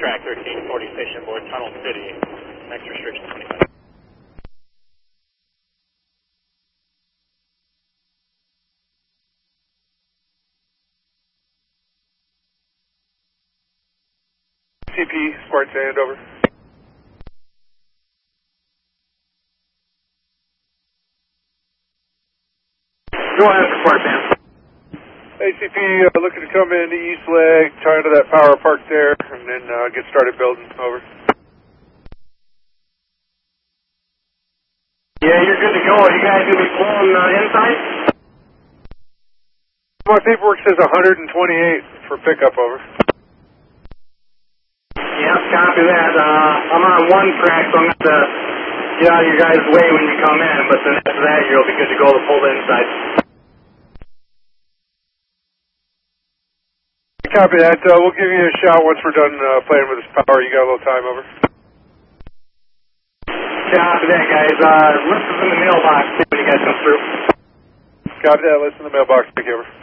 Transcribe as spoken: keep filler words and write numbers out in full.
track thirteen forty station board, Tunnel City. Next restriction twenty-five. C P, Spartan Sand, over. Go ahead, Spartan. A C P, uh, looking to come in the east leg, tie into that power park there, and then uh, get started building, over. Yeah, you're good to go. Are you guys going to be pulling uh, inside? My paperwork says one hundred twenty-eight for pickup, over. Yeah, copy that. Uh, I'm on one track, so I'm going to get out of your guys' way when you come in, but then after that, you'll be good to go to pull the inside. Copy that. Uh, we'll give you a shout once we're done uh, playing with this power. You got a little time, over. Copy that, guys. Uh, list is in the mailbox when you guys come through. Copy that. List in the mailbox. Take care, over.